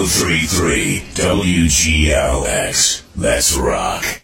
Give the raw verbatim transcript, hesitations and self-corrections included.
oh three three W G L X. Let's rock.